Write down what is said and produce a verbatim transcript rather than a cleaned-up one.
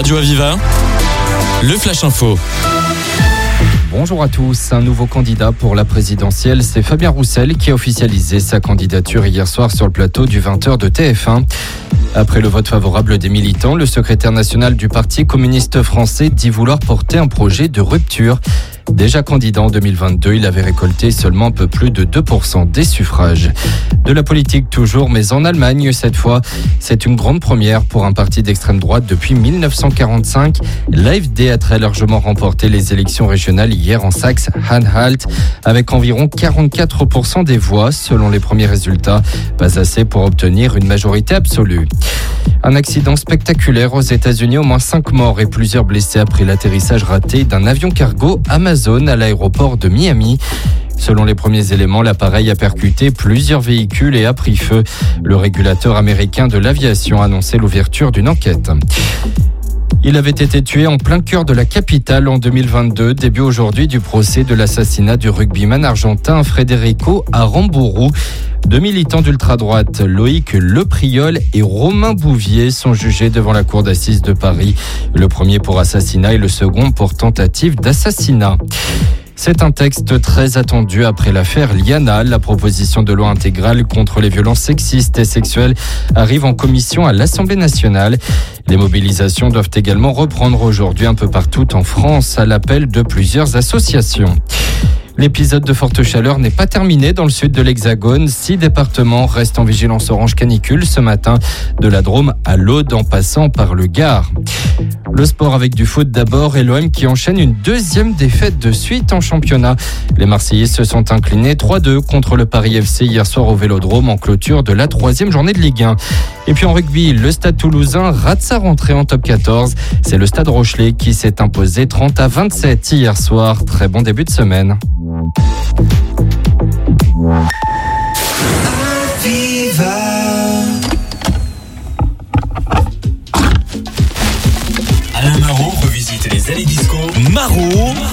Radio Aviva, le Flash Info. Bonjour à tous. Un nouveau candidat pour la présidentielle, c'est Fabien Roussel qui a officialisé sa candidature hier soir sur le plateau du vingt heures de T F un. Après le vote favorable des militants, le secrétaire national du Parti communiste français dit vouloir porter un projet de rupture. Déjà candidat en deux mille vingt-deux, il avait récolté seulement un peu plus de deux pour cent des suffrages. De la politique toujours, mais en Allemagne cette fois. C'est une grande première pour un parti d'extrême droite depuis mille neuf cent quarante-cinq. L'A F D a très largement remporté les élections régionales hier en Saxe-Anhalt avec environ quarante-quatre pour cent des voix selon les premiers résultats. Pas assez pour obtenir une majorité absolue. Un accident spectaculaire aux États-Unis, au moins cinq morts et plusieurs blessés après l'atterrissage raté d'un avion cargo Amazon à l'aéroport de Miami. Selon les premiers éléments, l'appareil a percuté plusieurs véhicules et a pris feu. Le régulateur américain de l'aviation a annoncé l'ouverture d'une enquête. Il avait été tué en plein cœur de la capitale en deux mille vingt-deux, début aujourd'hui du procès de l'assassinat du rugbyman argentin Federico Aramburu. Deux militants d'ultra-droite, Loïc Lepriol et Romain Bouvier, sont jugés devant la cour d'assises de Paris. Le premier pour assassinat et le second pour tentative d'assassinat. C'est un texte très attendu après l'affaire Liana. La proposition de loi intégrale contre les violences sexistes et sexuelles arrive en commission à l'Assemblée nationale. Les mobilisations doivent également reprendre aujourd'hui un peu partout en France à l'appel de plusieurs associations. L'épisode de forte chaleur n'est pas terminé dans le sud de l'Hexagone. Six départements restent en vigilance orange canicule ce matin, de la Drôme à l'Aude en passant par le Gard. Le sport avec du foot d'abord et l'O M qui enchaîne une deuxième défaite de suite en championnat. Les Marseillais se sont inclinés trois deux contre le Paris F C hier soir au Vélodrome en clôture de la troisième journée de Ligue un. Et puis en rugby, le Stade Toulousain rate sa rentrée en top quatorze. C'est le Stade Rochelais qui s'est imposé trente à vingt-sept hier soir. Très bon début de semaine. Alain Marot revisite les années disco. Marot